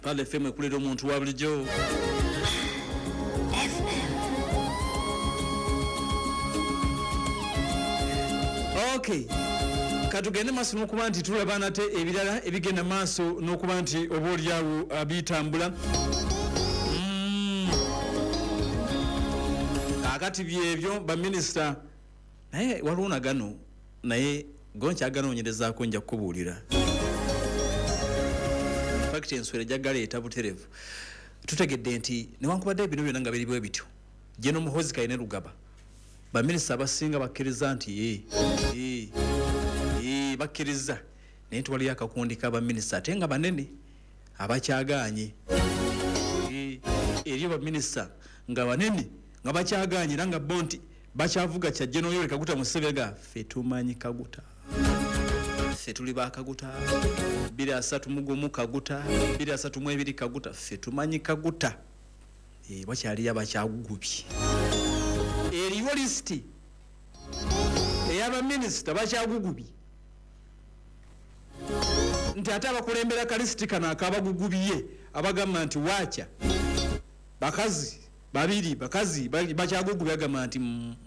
Pale FM ekulira omuntu wa bulijjo. Okay. Katugende maaso n'okuba nti tulaba nate ebirala ebigenda maaso n'okuba nti oboolyawo bitambula. Akati byebyo baminisita naye waliwo nagano naye gonkyaganoonyerezaako nja kukubuulira. Fakiti enswera jaggaleeta buterevu. Tutegedde nti newankubadde bino byonna nga biri bityo Jeno Muhoozi Kayine Lugaba baminisita abasinga bakkiriza nti bakkiriza naye twaliyo akakundi k'abaminisita ate nga banene abakyagaanye eriyo baminisita nga banene nga bakyagaanye era nga bo nti bakyavuga kya Jeno Yoweri Kaguta Museveni ffe tumanyi Kaguta ffe tuli ba Kaguta 231 Kaguta 232 Kaguta ffe tumanyi Kaguta bakyaliyo abakyagugubye eriyo lisiti ey'abaminisita bakyagugubye nti ate abakulembera kalisiti kano akabagugubye abagamba nti waakya bakazi babiri bakazi bakyagugubye agamba nti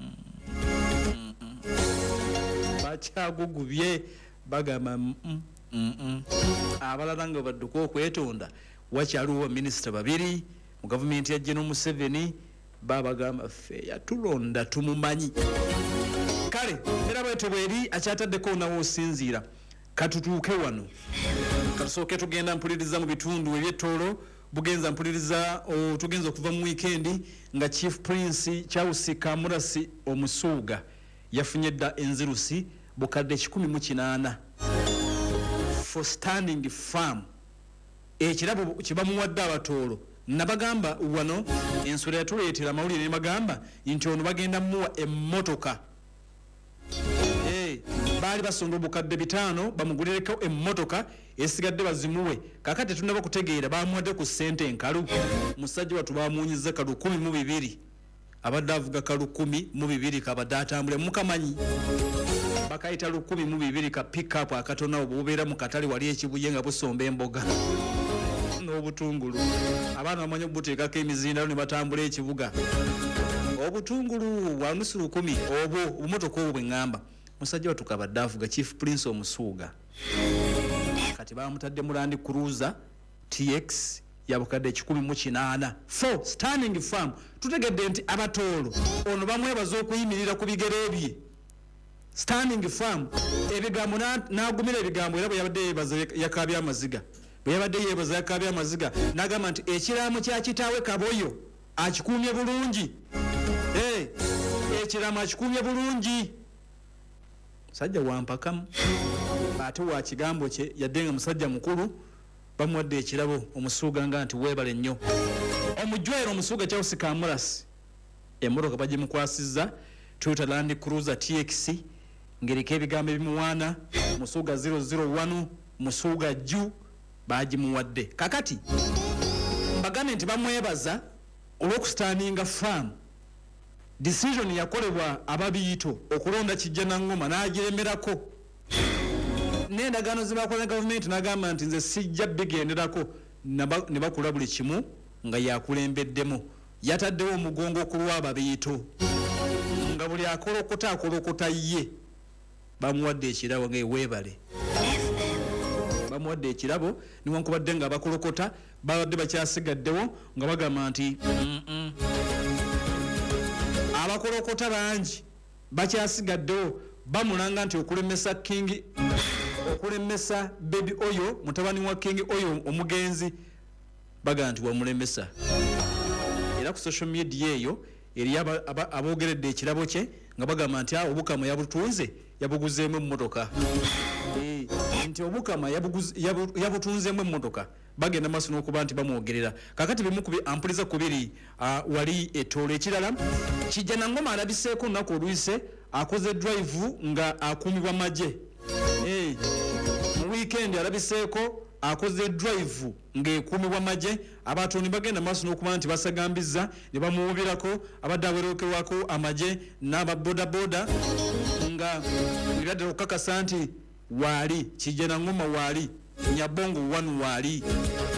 bakyagugubye bagamba abalala nga badduka okwetonda wakyaliwo baminisita babiri mu gavumenti ya Jeno Museveni babagamba ffe yatulonda tumumanyi kale era bwetyo bweri akyataddeko nawo osinziira katutuuke wano katusooke tugenda mpuliriza mu bitundu eby'ettoolo bugenza mpuliriza tugenza okuva mu weekend nga Chief Prince Charles Kamurasi Omusuuga yafunye dda enzirusi bukadde 108 for standing firm ekirabo kibamuwadde abatoolo nabagamba wano ensura yatuleetera amawulire ne bagamba nti ono bagenda muwa emmotoka baali basonda obukadde 5 bamugulireko emmotoka esigadde bazimuwe kakati tunaba kutegeera bamuwadde ku ssente enkalu musajja watu bamunyiza kalu 12 abadde avuga kalu 12 kabadde atambule mukamanyi bakayita 12 ka pick up akatona obubeera mu katale wali ekibuye nga busomba emboga n'obutungulu abaana bamanyi okubuteekako emizindalo ne batambula ekibuga obutungulu wanusu 10 obwo obumotoka obwo bwengamba musajja watukabadde avuga Chief Prince Omusuuga kati bamutadde mu Land Cruiser TX yabukadde 108 for standing firm tutegedde nti abatoolo ono bamwebaza okuyimirira ku bigere bye standing firm ebigambo n'agumira ebigambo era bwe yabadde yeebaza yakabya amaziga bwe yabadde yeebaza yakabya amaziga n'agamba nti ekiraamo kya kitaawe Kaboyo akikuumye bulungi ekiraamo akikuumye bulungi musajja wampakamu ate wa kigambo kye yadde nga musajja mukulu bamuwadde ekirabo Omusuuga nga nti weebale nnyo omujwero Omusuuga Charles Kamurasi emmotoka bagimukwasizza Toyota Land Cruiser TX ngeriko ebigambo ebimuwaana Musuuga 001 Musuuga Ju bagimuwadde kakati mbagambe nti bamwebaza olw'okustandinga farm decision yakolebwa ababiyito okulonda Kijjana Ngoma n'agiremerako n'endagaano zibakola gavumenti n'agamba nti nze sijja bigenderako ne bakula buli kimu nga yakulembeddemu yataddewo omugongo ku lw'ababiyito nga buli akolokota ye bamuwadde ekirabo ng'eweebale bamuwadde ekirabo niwankubadde nga bakolokota babadde bakyasigaddewo nga bagamba nti abakolokota bangi bakyasigaddewo bamulanga nti okulemesa Baby Oyo mutabani wa King Oyo omugenzi baga nti wamulemesa era ku social media eyo eri abogeredde ekirabo kye nga bagamba nti obukama yabutunze yabuguzeemu emmotoka nti obukama yabutunzeemu emmotoka bagenda maaso n'okuba nti bamwogerera kakati bimu ku ampuliza kubiri wali ettoolo ekirala Kijjana Ngoma alabiseeko nnaku oluyise akoze drive nga akuumibwa magye mu weekend alabiseeko akoze drive ng'ekuumibwa magye abantu ne bagenda maaso n'okuba nti basagambizza ne bamuwubirako abadde awerekerwako amagye n'ababodaboda nga biraddala okukakasa nti waali Kijjana Ngoma waali Nyabongo 1 waali